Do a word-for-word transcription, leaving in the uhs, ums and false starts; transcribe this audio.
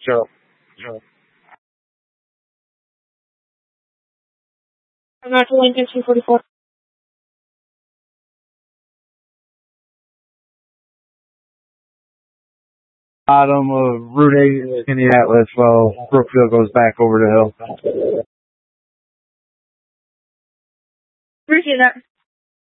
Zero. Zero. I'm not to Lincoln two forty-four. Bottom of Route eight, Indianapolis, while Brookfield goes back over the hill. Appreciate that.